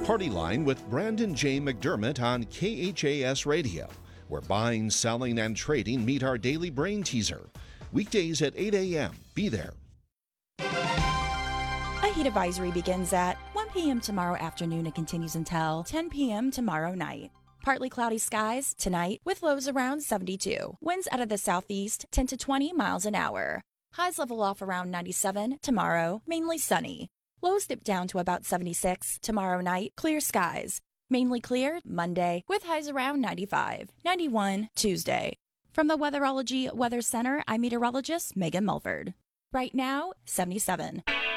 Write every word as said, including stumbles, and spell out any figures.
Party Line with Brandon J. McDermott on K H A S Radio, where buying, selling, and trading meet our daily brain teaser. Weekdays at eight a.m. Be there. A heat advisory begins at one p.m. tomorrow afternoon and continues until ten p.m. tomorrow night. Partly cloudy skies tonight with lows around seventy-two. Winds out of the southeast ten to twenty miles an hour. Highs level off around ninety-seven tomorrow, mainly sunny. Lows dip down to about seventy-six tomorrow night, clear skies. Mainly clear Monday with highs around ninety-five, ninety-one Tuesday. From the Weatherology Weather Center, I'm meteorologist Megan Mulford. Right now, seventy-seven.